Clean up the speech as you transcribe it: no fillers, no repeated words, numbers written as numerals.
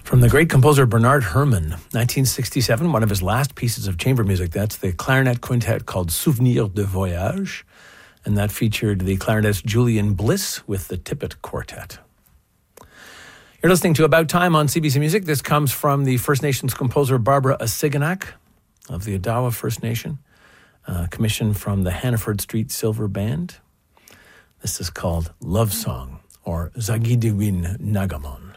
From the great composer Bernard Herrmann, 1967, one of his last pieces of chamber music. That's the clarinet quintet called Souvenir de Voyage, and that featured the clarinetist Julian Bliss with the Tippett Quartet. You're listening to About Time on CBC Music. This comes from the First Nations composer Barbara Asiganak of the Odawa First Nation, commissioned from the Hannaford Street Silver Band. This is called Love Song, or Zagidiwin Nagamon.